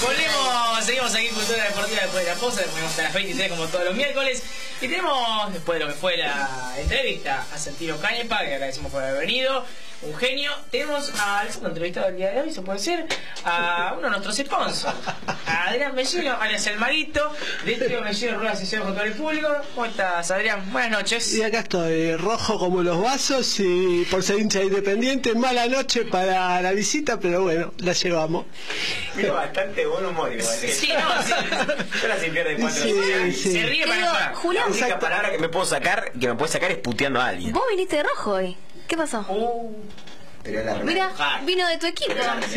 Volvemos, seguimos aquí en Cultura Deportiva después de la pausa, después hasta las 23 como todos los miércoles. Y tenemos, después de lo que fue la entrevista a Santino Cañepa, que agradecemos por haber venido, un genio, tenemos al segundo entrevistado del día de hoy, se puede decir, a uno de nuestros sponsors, a Adrián Mellino, alias El Maguito, de Trío Mellino Rueda Asociados con todo el público. ¿Cómo estás, Adrián? Buenas noches. Y acá estoy, rojo como los vasos y por ser hincha Independiente, mala noche para la visita, pero bueno, la llevamos. Mira, bastante buen humor igual. Sí, no, sí. Yo la sin pierde 4 Sí. Se ríe para nada. La única palabra que me puedo sacar, es puteando a alguien. Vos viniste de rojo hoy. ¿Qué pasó? Pero la Mira, vino de tu equipo. Sí,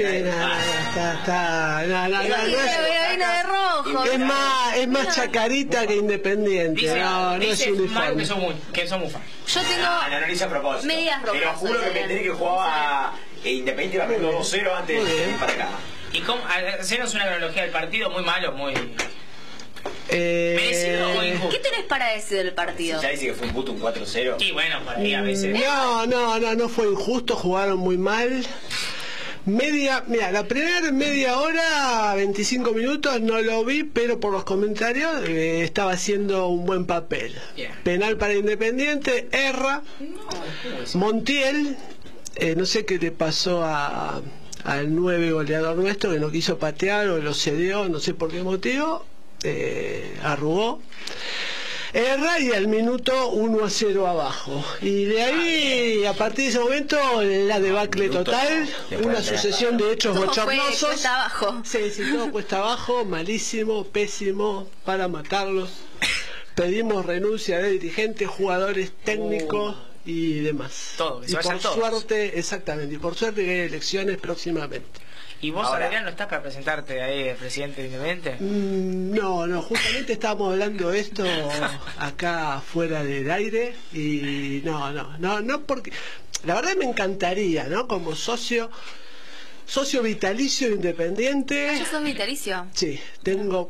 no, Vino de rojo. es más chacarita que Independiente. Dice, No es dice Maru uniforme. que son muy fan. Yo tengo No lo hice a propósito. medias rojas. Te lo juro que me enteré que jugaba Independiente, iba perdiendo 2-0 antes de ir para acá. Y cómo, hacernos una cronología del partido muy malo, muy... ¿merecido o injusto? ¿Qué tenés para decir del partido? Ya dice que fue un puto un 4-0. Y bueno, por ahí a veces... No fue injusto, jugaron muy mal. Mira, la primera media hora, 25 minutos, no lo vi, pero por los comentarios estaba haciendo un buen papel. Yeah. Penal para Independiente, erra. Montiel, no sé qué le pasó al 9 goleador nuestro, que no quiso patear o lo cedió, no sé por qué motivo, arrugó. Erra y al minuto 1-0 abajo. Y de ahí, a partir de ese momento, la debacle total, una sucesión de hechos Todo bochornosos. fue cuesta abajo. Sí, todo cuesta abajo, malísimo, pésimo, para matarlos. Pedimos renuncia de dirigentes, jugadores técnicos y demás. Todo, que se y vayan por todos. suerte, exactamente, y por suerte que hay elecciones próximamente. ¿Y vos, Ahora, Adrián, no estás para presentarte ahí de presidente de Independiente? No, justamente estábamos hablando de esto acá fuera del aire y no, porque la verdad me encantaría, ¿no? Como socio vitalicio de Independiente. Yo soy vitalicio. Sí, tengo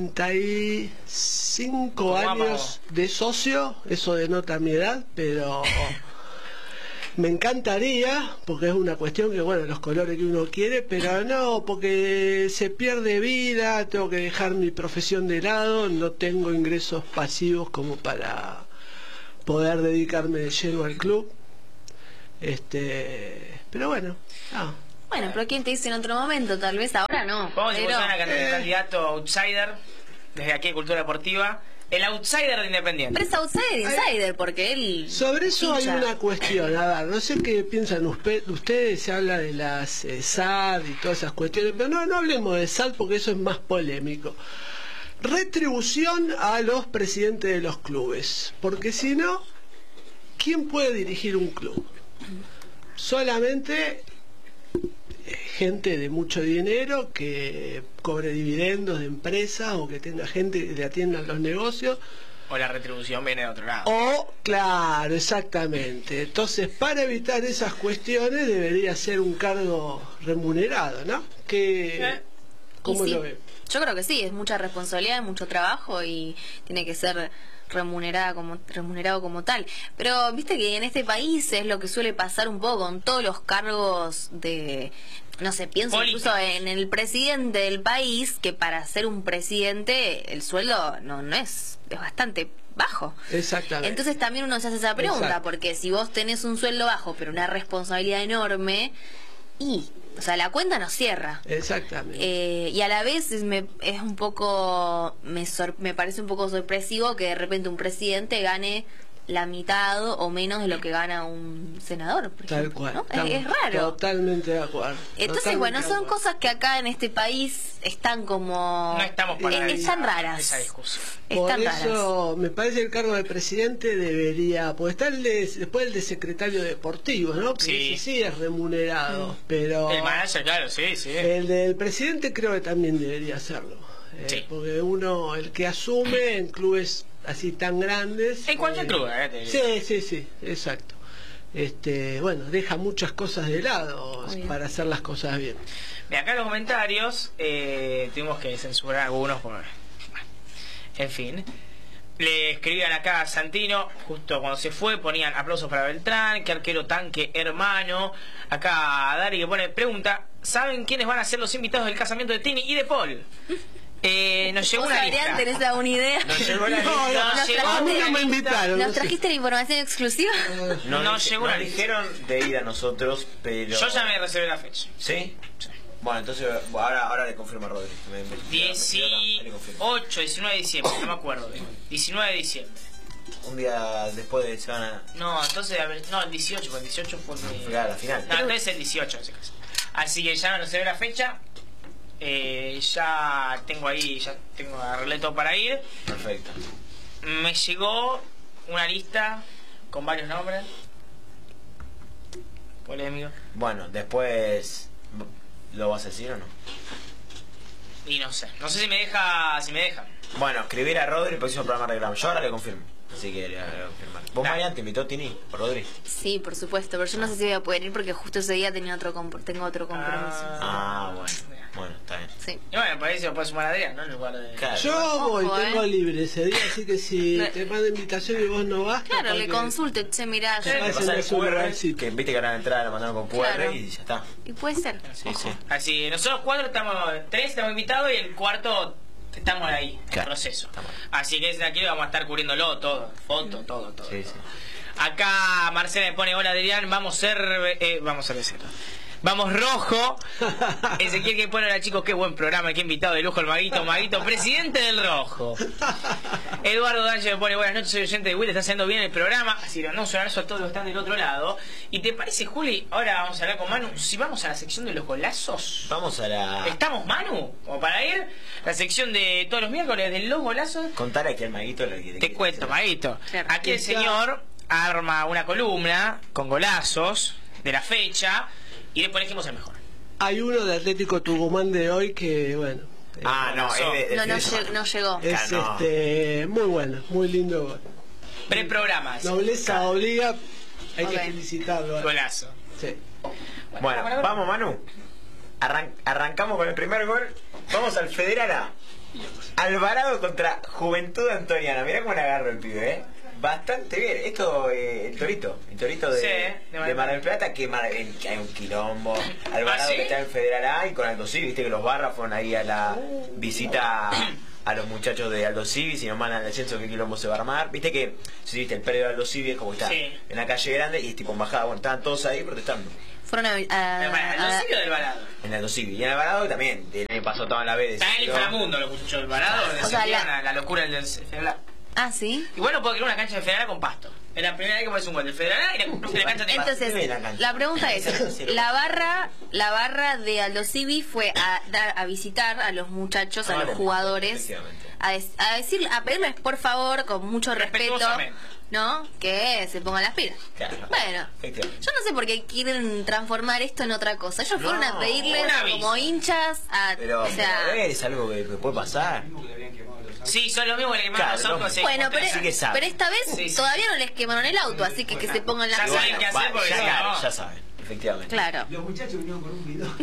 45 años de socio, eso denota mi edad, pero me encantaría, porque es una cuestión que, bueno, los colores que uno quiere, pero no, porque se pierde vida, tengo que dejar mi profesión de lado, no tengo ingresos pasivos como para poder dedicarme de lleno al club. Pero bueno, Bueno, pero ¿quién te dice en otro momento? Tal vez ahora no. Vamos a Pero buscar un candidato outsider desde aquí, Cultura Deportiva. El outsider de Independiente. pero es outsider, insider, porque él... sobre eso hay hincha. una cuestión, a ver, no sé qué piensan ustedes, se habla de las SAD y todas esas cuestiones, pero no hablemos de SAD porque eso es más polémico. Retribución a los presidentes de los clubes, porque si no, ¿quién puede dirigir un club? Solamente gente de mucho dinero que cobre dividendos de empresas o que tenga gente que le atienda los negocios. O la retribución viene de otro lado. Claro, exactamente. Entonces, para evitar esas cuestiones debería ser un cargo remunerado, ¿no? ¿Cómo Y sí, lo ve? yo creo que sí, es mucha responsabilidad, mucho trabajo y tiene que ser remunerado como tal. Pero viste que en este país es lo que suele pasar un poco con todos los cargos de... No sé, pienso Política. incluso en el presidente del país, que para ser un presidente el sueldo no es bastante bajo. Exactamente. Entonces también uno se hace esa pregunta, Exacto. porque si vos tenés un sueldo bajo pero una responsabilidad enorme, o sea, la cuenta no cierra. Exactamente. Y a la vez es un poco me parece un poco sorpresivo que de repente un presidente gane la mitad o menos de lo que gana un senador, por Tal ejemplo, cual. ¿no? Estamos Es raro. Totalmente de acuerdo. Entonces, Totalmente bueno, de son acuerdo. cosas que acá en este país están como... No estamos para están raras. esa discusión. Por Están eso raras. me parece que el cargo de presidente debería, porque está después el de secretario deportivo, ¿no? Que Sí. ese sí es remunerado, pero El manager, claro, sí. el del presidente creo que también debería hacerlo. Sí. Porque el que asume en clubes así tan grandes. En cualquier club, te digo. Sí, exacto. Bueno, deja muchas cosas de lado Muy bien. para hacer las cosas bien. Mira, acá en los comentarios tuvimos que censurar algunos por... En fin. Le escribían acá a Santino, justo cuando se fue, ponían aplausos para Beltrán, que arquero tanque, hermano. Acá Dari que pone, pregunta, ¿saben quiénes van a ser los invitados del casamiento de Tini y de Paul? Nos llegó una lista. ¿Tenés alguna idea? Nos llegó la lista. A mí no me invitaron. ¿Nos no sé. trajiste la información exclusiva? Nos llegó una Nos lista. dijeron de ir a nosotros, pero... Yo ya me reservé la fecha. ¿Sí? Bueno, entonces ahora le confirmo a Rodri. Le confirmo. 18, 19 de diciembre, no me acuerdo. 19 de diciembre. Un día después de semana... No, entonces, a ver, no, el 18, porque el 18 fue Fue a la final. No, entonces el 18 en ese caso. Así que ya no se ve la fecha. Ya tengo ahí, arreglé todo para ir. Perfecto. Me llegó una lista con varios nombres. Polémico. Bueno, después... ¿Lo vas a decir o no? Y no sé si me deja. Bueno, escribir a Rodri el próximo programa reclamo. Yo ahora le confirmo. Así que le voy a confirmar. ¿Vos, Marian, te invitó Tini o Rodri? Sí, por supuesto, pero yo no sé si voy a poder ir porque justo ese día tengo otro compromiso. Bueno. Bueno, está bien. Sí. Y bueno, para eso puede sumar a Adrián, ¿no? En lugar de... Claro. Yo voy, Ojo, tengo libre ese día, así que si No. te manda invitación y vos no vas... Claro, capaz le que- consulte, che, mirá, yo- Le pasás el Hacen un QR, lugarcito. que viste que ahora la entrada la mandaron con QR Claro. y ya está. y puede ser. Sí, Ojo. sí. Así, nosotros 3 estamos invitados y el cuarto estamos ahí, en Claro. proceso. Estamos. Así que desde aquí vamos a estar cubriéndolo todo, foto, todo. Sí, sí. Acá Marcela me pone, hola Adrián, vamos cervecero. Vamos rojo. Ezequiel que pone, hola chicos, qué buen programa, qué invitado de lujo el Maguito, presidente del rojo. Eduardo D'Angelo me pone, buenas noches, soy oyente de Will, está haciendo bien el programa. Así que mandamos un abrazo a todos los que están del otro lado. ¿Y te parece, Juli? Ahora vamos a hablar con Manu. Si vamos a la sección de los golazos. Vamos a la... ¿Estamos, Manu? Como para ir. La sección de todos los miércoles de los golazos. Contar aquí al Maguito lo que... Te cuento, Maguito. Claro. Aquí el señor arma una columna con golazos de la fecha y después elegimos el mejor. Hay uno de Atlético Tucumán de hoy que, bueno... Ah, no, Golazo. es de... No llegó. Es no. muy bueno, muy lindo gol. Preprograma. ese. Nobleza obliga, hay que Ok. felicitarlo. Golazo. Sí. Bueno, vamos Manu. Arrancamos con el primer gol. Vamos al Federal A. Alvarado contra Juventud Antoniana. Mirá cómo le agarro el pibe, Bastante bien. Esto, el Torito Sí, de Mar del Plata, que hay un quilombo. Alvarado ¿sí? que está en Federal A y con Aldo Civi, viste que los barras fueron ahí a la visita a los muchachos de Aldo Civi, si nos mandan el censo qué quilombo se va a armar. Viste que, si viste, el predio de Aldo Civi es como está Sí. en la calle grande y es tipo en bajada. Bueno, estaban todos ahí protestando. Fueron ¿El sitio del Balado? En Aldo Civi. Y en Alvarado también. El año pasado estaban la vez. Está en el inframundo los muchachos del Balado. O sea, La locura del Federal. Ah, ¿sí? Y bueno, puedo crear una cancha de Federal con pasto. Es la primera vez que pones un gol del Federal y la cancha de pasto. Entonces, Ve la cancha. la pregunta es, la barra de Aldo Civi fue a visitar a los muchachos, a los jugadores, Efectivamente. a pedirles por favor, con mucho respeto, Respetuosamente. ¿no? Que se pongan las pilas. Claro. Bueno, Efectivamente. yo no sé por qué quieren transformar esto en otra cosa. Ellos fueron a No, pedirles un aviso. como hinchas Pero, o sea, pero es algo que puede pasar. Sí, son los mismos que le quemaron Claro, los autos. sí. bueno, Así que saben. pero esta vez Sí, sí. todavía no les quemaron el auto, así que se pongan las Ya pilas. saben qué hacer porque ya, si saben, no- ya saben, efectivamente. Claro. Los muchachos vinieron con un bidón.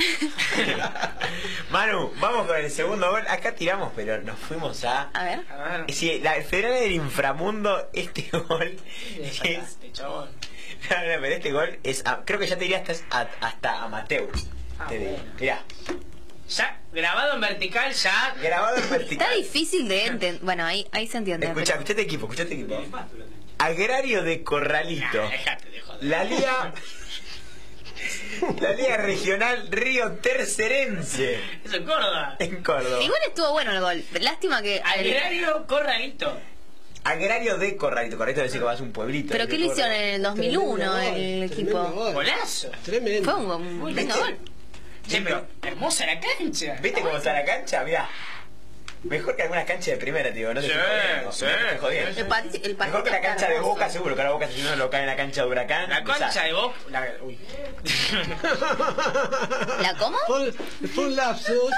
Manu, vamos con el segundo gol. Acá tiramos, pero nos fuimos a... A ver. A ver. Sí, el Federal del inframundo, este gol es... Sacaste, chabón. No, pero este gol es... creo que ya te diría hasta amateur. Te digo. bueno. Mirá, Ya, grabado en vertical, ya. grabado en Está vertical. difícil de entender. Bueno, ahí se entiende. Escucha, escuchate equipo. Agrario de Corralito. Nah, dejate de joder. La Liga Regional Río Tercerense Eso en Córdoba. en Córdoba. Igual estuvo bueno el gol. Lástima que. Agrario Corralito. Agrario de Corralito. Corralito decir que vas a un pueblito. ¿Pero de qué le hicieron Córdoba. en el 2001 el Tremendo equipo? gol. Golazo. Tremendo. Fue un lindo gol. Che, pero hermosa la cancha. ¿Viste cómo está la cancha? Mirá. Mejor que algunas canchas de primera, tío. No te Sí, estoy jodiendo. sí. No te estoy jodiendo. El Mejor que la está cancha de hermoso. Boca, seguro. Que ahora Boca si no lo cae en la cancha de Huracán. La concha de Boca. Uy. ¿La cómo? Fue un lapsus.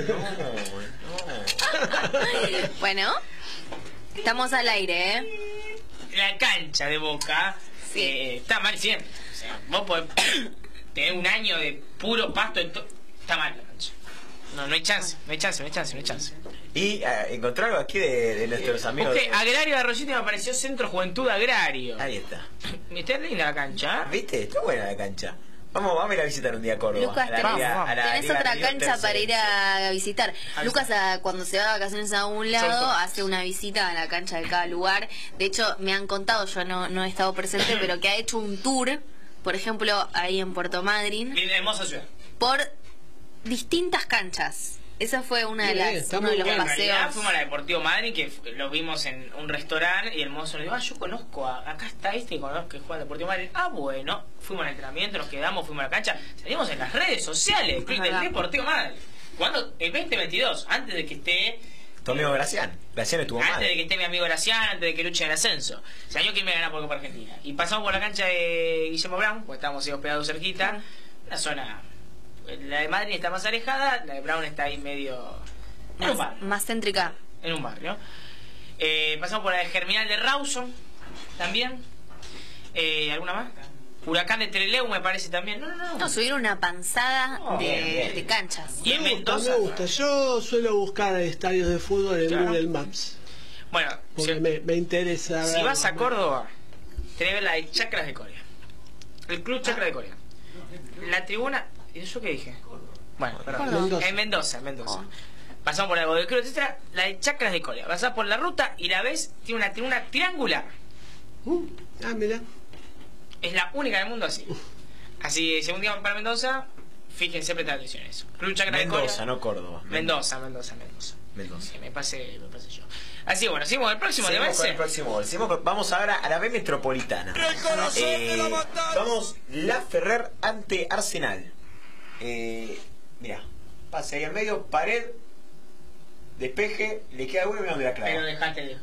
Bueno, estamos al aire, ¿eh? La cancha de Boca Sí. está mal siempre. O sea, vos podés tener un año de puro pasto. Está mal la cancha. No hay chance. Y encontró algo aquí de nuestros amigos. Busqué Agrario de Arroyito y me apareció Centro Juventud Agrario. Ahí está. Está linda la cancha. ¿Viste? Está buena la cancha. Vamos a ir a visitar un día a Córdoba. Lucas, tenés otra cancha para ir a visitar. Lucas, cuando se va de vacaciones a un lado, hace una visita a la cancha de cada lugar. De hecho, me han contado, yo no he estado presente, pero que ha hecho un tour, por ejemplo, ahí en Puerto Madryn. Hermosa ciudad. Por distintas canchas. Esa fue uno de los paseos. Fuimos a la Deportivo Madryn, que lo vimos en un restaurante, y el mozo nos dijo, yo conozco, acá está y conozco que juega al Deportivo Madryn. Bueno, fuimos al entrenamiento, nos quedamos, fuimos a la cancha, salimos en las redes sociales, Club del Deportivo Madryn. Cuando el 2022, antes de que esté... Tu amigo Gracián. Gracián estuvo mal. Antes de que esté mi amigo Gracián, antes de que luche en el ascenso. Se año que me ganaba por Copa Argentina. Y pasamos por la cancha de Guillermo Brown, porque estábamos ahí hospedados cerquita, una zona... La de Madrid está más alejada, la de Brown está ahí medio... En un barrio. Más céntrica. En un barrio. Pasamos por la de Germinal de Rawson, también. ¿Alguna más? Huracán de Trelew me parece también. No, subieron una panzada de canchas. Y en Mendoza... Me gusta. Yo suelo buscar estadios de fútbol en Google Maps. Bueno, porque me interesa. Si vas a Córdoba, tenés que ver la de Chacras de Coria. El Club Chacras de Coria. La tribuna... ¿Y eso qué dije? Bueno, perdón. En Mendoza. Pasamos por la de Cruz, etc. La de Chacras de Coria. Pasás por la ruta y la ves, tiene una tribuna triangular. Mira. Es la única del mundo así. Así, si un día van para Mendoza, fíjense, prestar atención a eso. Club Chacras de Coria. Mendoza, no Córdoba. Mendoza. Sí, me pasé yo. Así que bueno, seguimos el próximo, ¿te parece? El próximo gol. Vamos ahora a la B Metropolitana. Vamos, La Ferrer ante Arsenal. Mira, pase ahí al medio, pared, despeje, le queda uno y donde la clava. Pero dejaste de...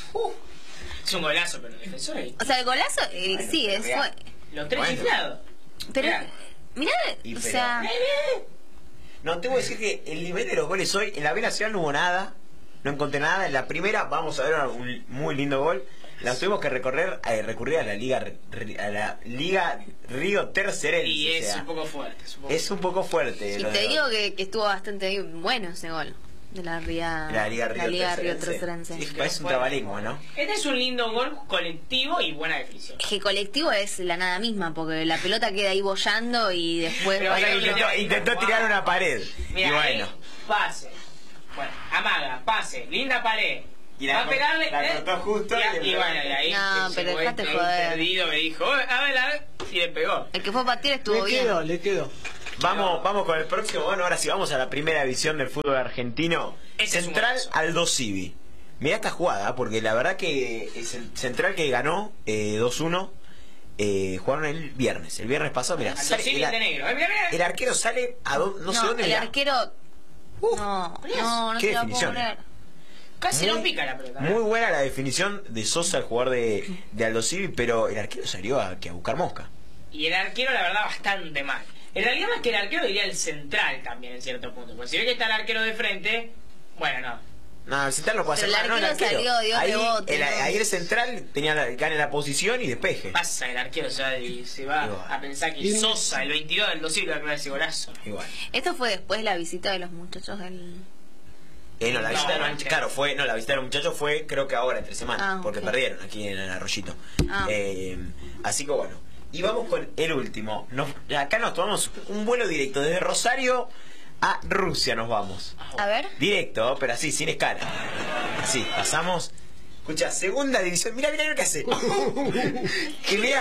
es un golazo, pero el defensor ahí. O sea, el golazo, sí, fue... Los tres inflados. Pero, mirá, o sea... No, tengo que decir que el nivel de los goles hoy, en la B Nacional no hubo nada, no encontré nada. En la primera vamos a ver un muy lindo gol. La tuvimos que recurrir a la Liga Río Tercerense. Y es un poco fuerte. Es un poco fuerte. Y te digo que estuvo bastante bueno ese gol de la Liga Río Tercerense. Es un trabalengua, ¿no? Este es un lindo gol colectivo y buena definición. Es que colectivo es la nada misma, porque la pelota queda ahí bollando y después... Intentó tirar una pared. Mira, y bueno. Pase. Bueno, amaga, pase, linda pared. Y va a pegarle, la cortó justo y bueno, y ahí no, pero dejate joder. Perdido me dijo, a ver, y le pegó. El que fue a patear estuvo bien. Le quedó. Vamos con el próximo. Bueno, ahora sí, vamos a la primera división del fútbol argentino. Central Aldo Civi. Mirá esta jugada, porque la verdad que es el Central que ganó 2-1. Jugaron el viernes pasado. Mirá, sale, el arquero sale a no sé dónde. El arquero... No qué te lo puedo definición. poner. Casi no pica la pelota. Muy buena la definición de Sosa, el jugador de Aldo Civi, pero el arquero salió a buscar mosca. Y el arquero, la verdad, bastante mal. En realidad, más que el arquero, diría el central también, en cierto punto. Porque si ve que está el arquero de frente, bueno, no. No, el central no puede hacer nada. No, el arquero ahí el central gana la posición y despeje. Pasa, el arquero se va a pensar que Sosa, el 22 del 2 va a crear ese golazo. Igual. Esto fue después de la visita de los muchachos del... la visita de los muchachos fue creo que ahora entre semanas, porque perdieron aquí en el Arroyito. Así que bueno, y vamos con el último. Acá nos tomamos un vuelo directo desde Rosario a Rusia, nos vamos. A ver. Directo, pero así, sin escala. Así, pasamos. Escucha, segunda división. Mira lo que hace. Y mira.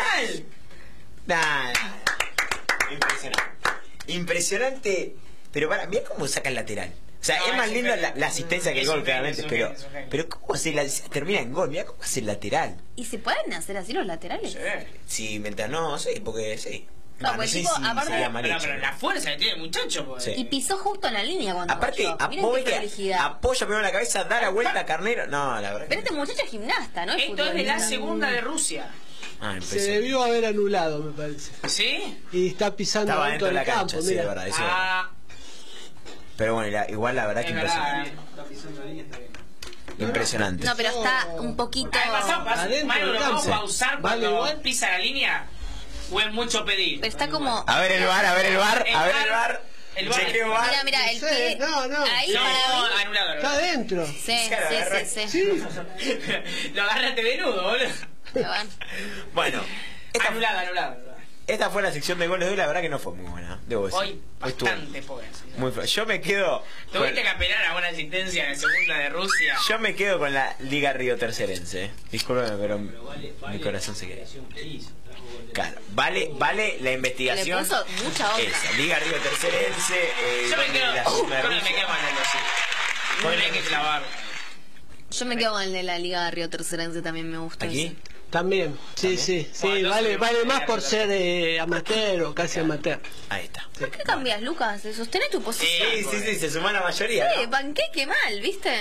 Impresionante. Pero mira cómo saca el lateral. O sea, es más linda la asistencia que el gol, claramente, pero ¿cómo termina en gol? Mirá cómo hace el lateral. ¿Y se pueden hacer así los laterales? Sí, mientras no, sí, porque sí. No, pues sé tipo, si aparte, pero la fuerza que tiene el muchacho, pues. Sí. Y pisó justo en la línea cuando aparte, apoya primero la cabeza, da la vuelta a Carnero. No, la verdad. Pero este muchacho es gimnasta, ¿no? Esto es de la segunda de Rusia. Se debió haber anulado, me parece. ¿Sí? Y está pisando estaba dentro del campo, cancha, sí, de verdad, eso pero bueno, igual la verdad que impresionante. Impresionante. No, pero está un poquito... Manu, lo vamos a pausar cuando pisa la línea. ¿O es mucho pedir? Pero está como... A ver el bar. El bar. Chequeo bar. Mira, el Sí, pie. no. Ahí No, para mí. anulado. Está adentro. Sí. Sí. Lo agarraste venudo, boludo. Bueno, Anulado. esta fue la sección de goles de hoy. La verdad que no fue muy buena. Debo decir. Hoy estuvo bastante pobre. muy feo. Yo me quedo. Tuviste que apelar a una asistencia en la segunda de Rusia. Yo me quedo con la Liga Río Tercerense. Discúlpeme, pero mi corazón se queda. Claro, vale la investigación. Le puso mucha onda. Esa, Liga Río Tercerense. Yo me quedo. la Con suma de el me Rusia. quedo con el sí. Con No hay el- que clavar. Yo me quedo con el de la Liga de Río Tercerense, también me gusta. ¿Aquí? ese. También, sí. Bueno, Vale entonces, más por ser amateur o casi amateur. Ahí está. ¿Por qué cambias, Lucas? Sostené tu posición. Sí, se sumó la mayoría. ¿no? Panqueque mal, ¿viste?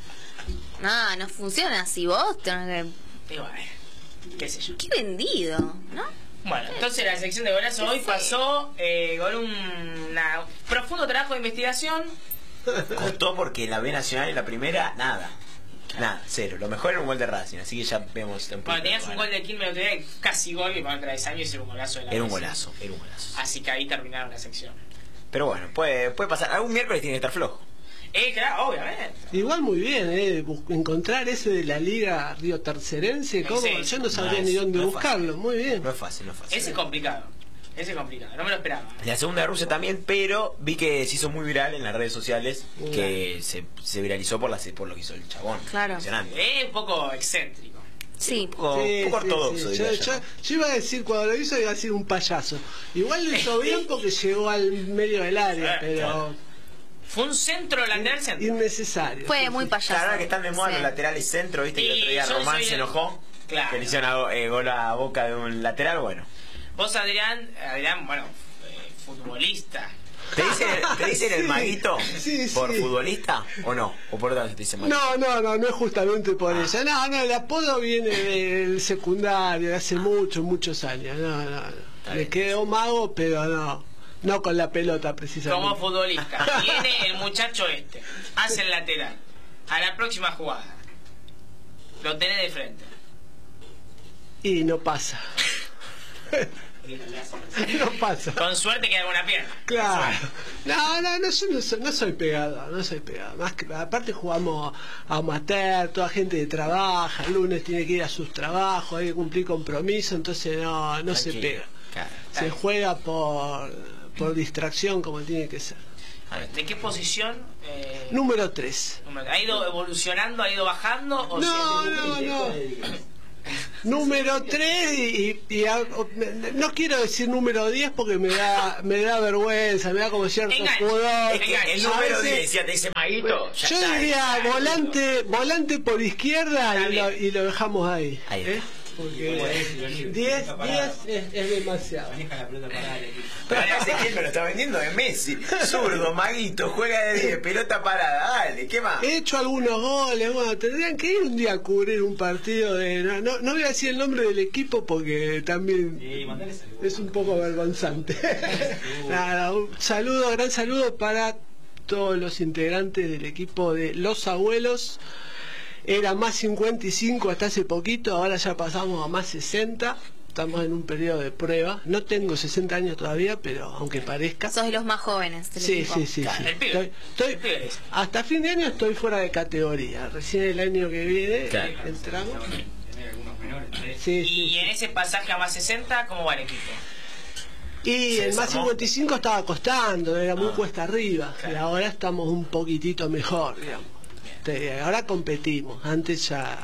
No funciona así. Vos tenés que... Y bueno, qué sé yo. Qué vendido, ¿no? Bueno, entonces la sección de golazo hoy pasó con un profundo trabajo de investigación. Costó porque la B Nacional en la primera, nada, cero. Lo mejor era un gol de Racing, así que ya vemos. Bueno, tenías un gol de Quilmes, casi gol, y para traes años y un golazo de la Era un Racing. golazo. Así que ahí terminaron la sección. Pero bueno, puede pasar. Algún miércoles tiene que estar flojo. Claro, obviamente. Igual muy bien, encontrar ese de la Liga Río Tercerense, ¿cómo? Sí. Yo no sabría No, ni dónde no es buscarlo, fácil. muy bien. No es fácil. Ese es complicado. No me lo esperaba. La segunda de Rusia también, pero vi que se hizo muy viral en las redes sociales, que se viralizó por lo que hizo el chabón. Claro. Impresionante. Es un poco excéntrico. Sí. Un poco ortodoxo, sí. diría yo. Yo iba a decir, cuando lo hizo, iba a decir un payaso. Igual lo hizo bien porque llegó al medio del área, pero Fue un centro lateral centro. innecesario. Fue muy payaso. La verdad que están de moda Sí. los laterales centro, viste que el otro Y día yo Román soy se el- enojó, Claro. que le hicieron gol a Boca de un lateral, bueno. Vos, Adrián, bueno, futbolista. ¿Te dicen el Sí, maguito sí, por sí. futbolista o no? ¿O por dónde te dicen maguito? No es justamente por eso. No, el apodo viene del secundario, de hace muchos años. No. Le bien. quedó mago, pero no con la pelota precisamente. Como futbolista. Viene el muchacho hace el lateral. A la próxima jugada. Lo tenés de frente. Y no pasa. No pasa. Con suerte queda alguna pierna. Claro. No soy pegado. Más que, aparte jugamos a amateur, toda gente que trabaja, el lunes tiene que ir a sus trabajos, hay que cumplir compromiso, entonces no se Tranquilo. pega. Claro. Se juega por distracción como tiene que ser. ¿De qué posición? Número 3. ¿Ha ido evolucionando, ha ido bajando? O No. Número 3 no quiero decir número 10 porque me da vergüenza, me da como cierto Enganche. pudor. Es que El A número veces- 10, te dice maguito. ya Yo está. diría volante por izquierda Está y lo dejamos ahí. Ahí está. Porque 10 es demasiado. Pero ahora Ezequiel me lo está vendiendo de Messi. Zurdo, maguito, juega de 10, pelota parada, dale, ¿qué más? He hecho algunos goles, bueno, tendrían que ir un día a cubrir un partido de... No voy a decir el nombre del equipo porque también es un poco vergonzante. Nada, un gran saludo para todos los integrantes del equipo de Los Abuelos. Era más 55 hasta hace poquito, ahora ya pasamos a más 60. Estamos en un periodo de prueba. No tengo 60 años todavía, pero aunque parezca. Sos de los más jóvenes del Sí, equipo. sí. El pibe. El pibe es. Hasta fin de año estoy fuera de categoría. Recién el año que viene Claro. entramos. Sí. Y en ese pasaje a más 60, ¿cómo va el equipo? Y Se el más desarmó. 55 estaba costando, era muy cuesta arriba. Y ahora estamos un poquitito mejor, digamos. Ahora competimos, antes ya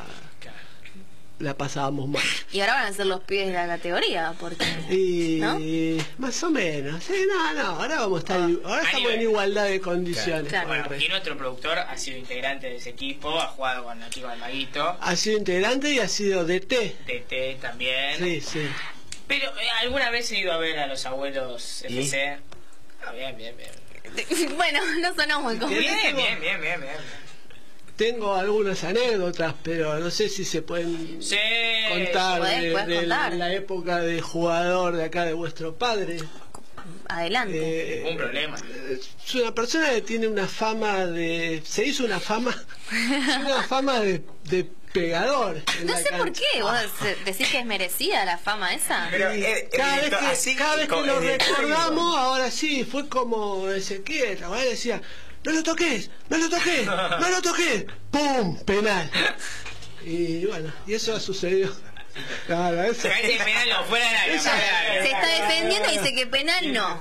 la pasábamos mal. Y ahora van a ser los pibes de la categoría, porque... Y ¿No? más o menos, sí, ahora vamos a estar, ahora a estamos nivel. en igualdad de condiciones. Claro. con el Bueno, resto. aquí nuestro productor ha sido integrante de ese equipo, ha jugado con aquí con el Maguito, Ha sido integrante y ha sido DT. TT también. Sí. Pero alguna vez he ido a ver a los abuelos ¿Y? FC. Ah, bien. Bueno, no sonamos muy Bien, convencidos. bien. Tengo algunas anécdotas, pero no sé si se pueden Sí, contar podés de contar. la época de jugador de acá de vuestro padre. Adelante. un problema. Es una persona que tiene una fama de... Se hizo una fama de pegador. En No la sé por cancha. qué. ¿Vos decís que es merecida la fama esa? Pero, Cada vez así, que lo recordamos, ahora sí, fue como Ezequiel, la verdad decía, no lo toques, no lo toques, no lo toques, ¡pum! Penal. Y bueno, y eso ha sucedido. Claro, eso. Caíste penal no, fuera del área. fuera del área. Se está defendiendo y dice que penal no.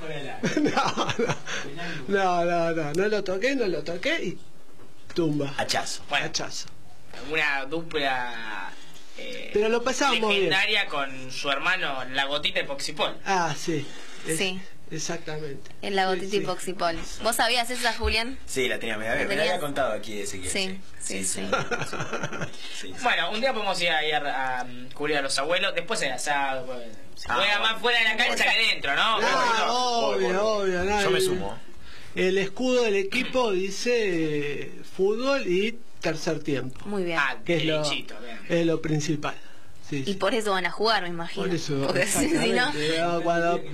No lo toqué y tumba. Hachazo. Bueno, Hachazo. una dupla Pero lo pasábamos bien. legendaria con su hermano La Gotita y Poxipol. Ah, sí. Sí. Exactamente. En la gotita Sí, y sí. Poxipol. ¿Vos sabías esa, Julián? Sí, la tenía, me la tenías? había contado aquí de Ezequiel. Sí. Sí. Bueno, un día podemos ir a cubrir a los abuelos, después el asado. Pues, se Ah, juega bueno. más fuera de la cancha que dentro, ¿no? Obvio. Yo me sumo. El escudo del equipo dice fútbol y tercer tiempo, Muy bien. Ah, que es derechito, bien. lo principal. Sí, Y sí. por eso van a jugar, me imagino. Por eso, Porque si no... exactamente. Cuando-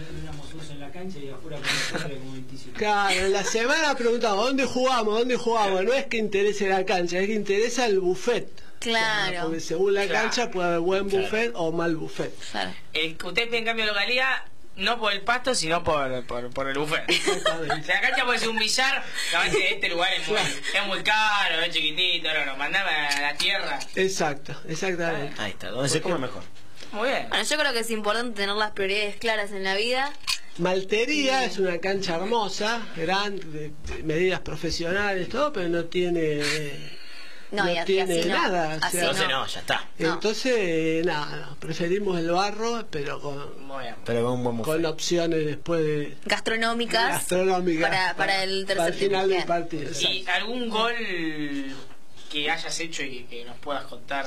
Claro, en la semana preguntamos ¿dónde jugamos? No es que interese la cancha, es que interesa el buffet. Claro. Porque según la Claro. cancha puede haber buen buffet o mal buffet. Claro. Usted pide en cambio localidad no por el pasto, sino por el buffet. Exactamente. La cancha puede ser un billar, la verdad es que este lugar es muy caro, es chiquitito, no, mandame a la tierra. Exactamente. Ahí está, donde se come mejor. Muy bien. Bueno, yo creo que es importante tener las prioridades claras en la vida. Maltería es una cancha hermosa, grande, de medidas profesionales, todo, pero no tiene No, y así tiene no. nada. o Así sea, Entonces no, ya está. No. Entonces, nada, preferimos el barro, pero Muy bien. Pero con un buen con buffet. opciones después de Gastronómicas. gastronómicas Para el tercer para el final tiempo. del Bien. partido. ¿Y algún gol que hayas hecho y que nos puedas contar?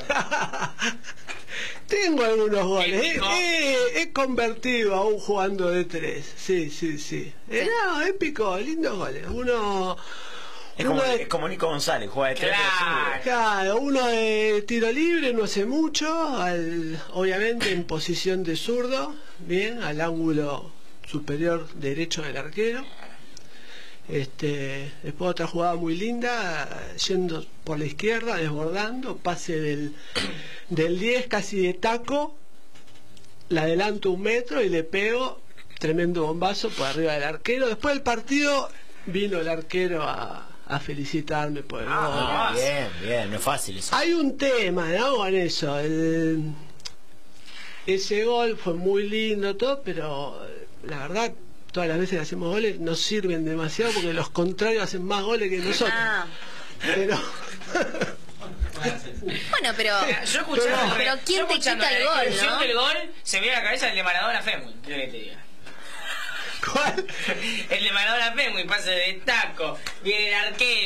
Tengo algunos goles. Épico. He convertido aún jugando de 3. Sí. No, épico, lindos goles. Es como Nico González, juega de 3 Claro. Claro, uno de tiro libre no hace mucho, obviamente en posición de zurdo, bien, al ángulo superior derecho del arquero. Después otra jugada muy linda, yendo por la izquierda, desbordando, pase del 10 casi de taco, la adelanto 1 metro y le pego tremendo bombazo por arriba del arquero. Después del partido vino el arquero a felicitarme por el gol. Bien, no es fácil eso. Hay un tema, ¿no? Con eso. Ese gol fue muy lindo, todo, pero la verdad, todas las veces que hacemos goles nos sirven demasiado porque los contrarios hacen más goles que nosotros. Ah, Pero. bueno, pero Yo escuchando, pero ¿quién yo te escuchando quita el la gol, descripción no? del gol, se me viene a la cabeza el de Maradona Fenway. ¿Qué querés que te diga? ¿Cuál? El de Maradona Fenway, pase de taco, viene el arquero.